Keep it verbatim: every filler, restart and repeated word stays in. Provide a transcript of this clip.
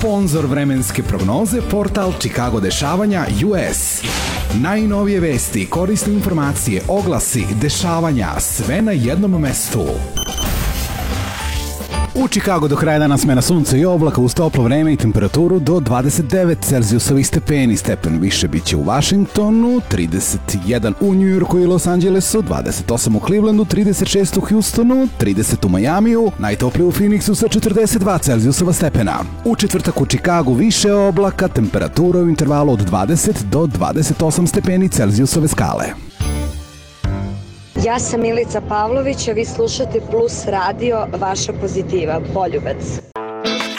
Sponzor vremenske prognoze portal Chicago dešavanja U S. Najnovije vesti, korisne informacije, oglasi, dešavanja, sve na jednom mestu. U Chicagu do kraja dana smena sunca i oblaka uz toplo vreme i temperaturu do dvadeset devet Celzijusovih stepeni. Stepen više biće u Washingtonu, trideset jedan u Njujorku i Los Angelesu, dvadeset osam u Clevelandu, trideset šest u Houstonu, trideset u Majamiju, najtoplije u Phoenixu sa četrdeset dva Celzijusova stepena. U četvrtak u Chicagu više oblaka, temperatura u intervalu od dvadeset do dvadeset osam stepeni Celzijusove skale. Ja sam Milica Pavlović, a vi slušate Plus radio, vaša pozitiva, Poljubac.